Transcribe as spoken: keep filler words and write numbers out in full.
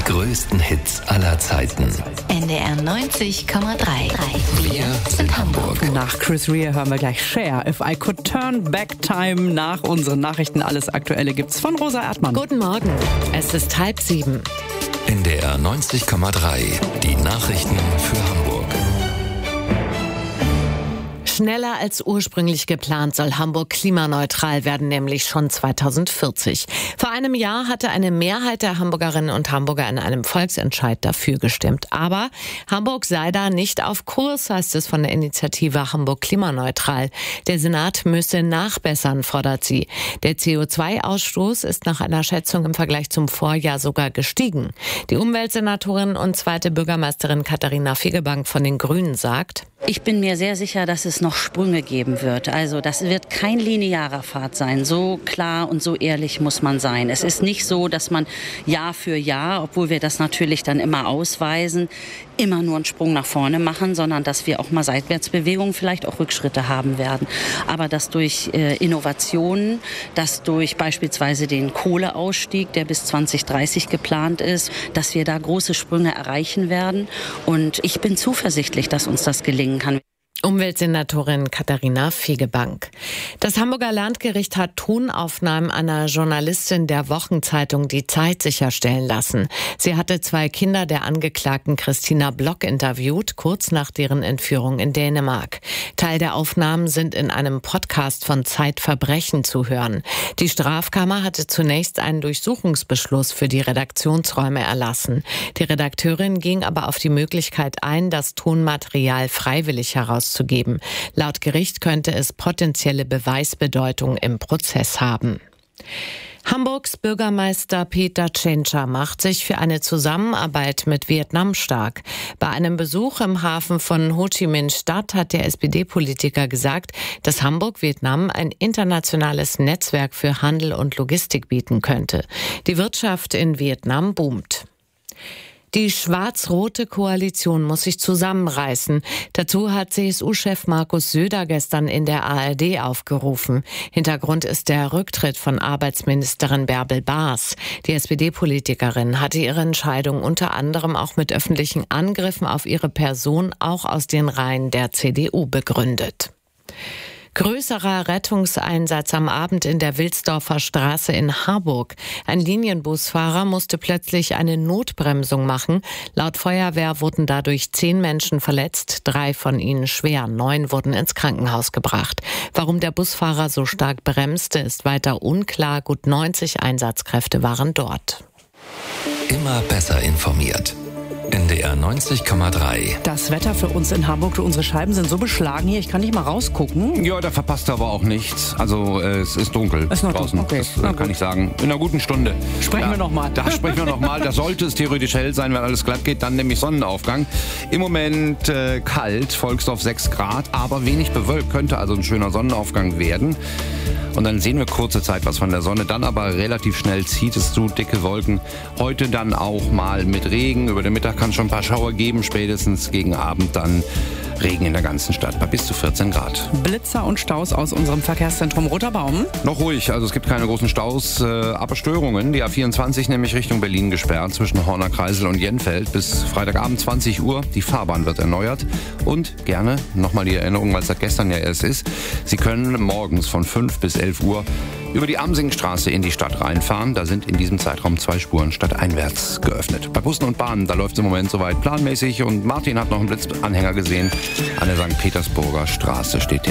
größten Hits aller Zeiten. N D R neunzig Komma drei. Wir sind Hamburg. Nach Chris Rea hören wir gleich Cher. If I Could Turn Back Time. Nach unseren Nachrichten alles Aktuelle gibt's von Rosa Erdmann. Guten Morgen. Es ist halb sieben. N D R neunzig Komma drei. Die Nachrichten für Hamburg. Schneller als ursprünglich geplant soll Hamburg klimaneutral werden, nämlich schon zweitausendvierzig. Vor einem Jahr hatte eine Mehrheit der Hamburgerinnen und Hamburger in einem Volksentscheid dafür gestimmt. Aber Hamburg sei da nicht auf Kurs, heißt es von der Initiative Hamburg klimaneutral. Der Senat müsse nachbessern, fordert sie. Der C O zwei Ausstoß ist nach einer Schätzung im Vergleich zum Vorjahr sogar gestiegen. Die Umweltsenatorin und zweite Bürgermeisterin Katharina Fegebank von den Grünen sagt: Ich bin mir sehr sicher, dass es noch Sprünge geben wird. Also das wird kein linearer Pfad sein. So klar und so ehrlich muss man sein. Es ist nicht so, dass man Jahr für Jahr, obwohl wir das natürlich dann immer ausweisen, immer nur einen Sprung nach vorne machen, sondern dass wir auch mal Seitwärtsbewegungen, vielleicht auch Rückschritte haben werden. Aber dass durch äh, Innovationen, dass durch beispielsweise den Kohleausstieg, der bis zwanzig dreißig geplant ist, dass wir da große Sprünge erreichen werden. Und ich bin zuversichtlich, dass uns das gelingen kann. Umweltsenatorin Katharina Fegebank. Das Hamburger Landgericht hat Tonaufnahmen einer Journalistin der Wochenzeitung Die Zeit sicherstellen lassen. Sie hatte zwei Kinder der Angeklagten Christina Block interviewt, kurz nach deren Entführung in Dänemark. Teil der Aufnahmen sind in einem Podcast von Zeitverbrechen zu hören. Die Strafkammer hatte zunächst einen Durchsuchungsbeschluss für die Redaktionsräume erlassen. Die Redakteurin ging aber auf die Möglichkeit ein, das Tonmaterial freiwillig herauszugeben. Laut Gericht könnte es potenzielle Beweisbedeutung im Prozess haben. Hamburgs Bürgermeister Peter Tschentscher macht sich für eine Zusammenarbeit mit Vietnam stark. Bei einem Besuch im Hafen von Ho Chi Minh Stadt hat der S P D-Politiker gesagt, dass Hamburg Vietnam ein internationales Netzwerk für Handel und Logistik bieten könnte. Die Wirtschaft in Vietnam boomt. Die schwarz-rote Koalition muss sich zusammenreißen. Dazu hat C S U-Chef Markus Söder gestern in der A R D aufgerufen. Hintergrund ist der Rücktritt von Arbeitsministerin Bärbel Baas. Die S P D-Politikerin hatte ihre Entscheidung unter anderem auch mit öffentlichen Angriffen auf ihre Person auch aus den Reihen der C D U begründet. Größerer Rettungseinsatz am Abend in der Wilsdorfer Straße in Harburg. Ein Linienbusfahrer musste plötzlich eine Notbremsung machen. Laut Feuerwehr wurden dadurch zehn Menschen verletzt, drei von ihnen schwer, neun wurden ins Krankenhaus gebracht. Warum der Busfahrer so stark bremste, ist weiter unklar. Gut neunzig Einsatzkräfte waren dort. Immer besser informiert. N D R neunzig Komma drei. Das Wetter für uns in Hamburg, unsere Scheiben sind so beschlagen hier, ich kann nicht mal rausgucken. Ja, da verpasst du aber auch nichts. Also äh, es ist dunkel ist noch draußen. Okay. Das äh, kann ich sagen. In einer guten Stunde. Sprechen ja, wir nochmal. Da sprechen wir nochmal. Da sollte es theoretisch hell sein, wenn alles glatt geht. Dann nämlich Sonnenaufgang. Im Moment äh, kalt, Volksdorf sechs Grad, aber wenig bewölkt. Könnte also ein schöner Sonnenaufgang werden. Und dann sehen wir kurze Zeit was von der Sonne. Dann aber relativ schnell zieht es zu, dicke Wolken. Heute dann auch mal mit Regen. Über den Mittag kann es schon ein paar Schauer geben. Spätestens gegen Abend dann Regen in der ganzen Stadt bei bis zu vierzehn Grad. Blitzer und Staus aus unserem Verkehrszentrum Roter Baum. Noch ruhig, also es gibt keine großen Staus, äh, aber Störungen. Die A vierundzwanzig nämlich Richtung Berlin gesperrt zwischen Horner Kreisel und Jenfeld bis Freitagabend zwanzig Uhr. Die Fahrbahn wird erneuert. Und gerne nochmal die Erinnerung, weil es seit gestern ja erst ist. Sie können morgens von fünf bis elf Uhr über die Amsingstraße in die Stadt reinfahren. Da sind in diesem Zeitraum zwei Spuren stadteinwärts geöffnet. Bei Bussen und Bahnen, da läuft es im Moment soweit planmäßig. Und Martin hat noch einen Blitzanhänger gesehen. An der Sankt Petersburger Straße steht der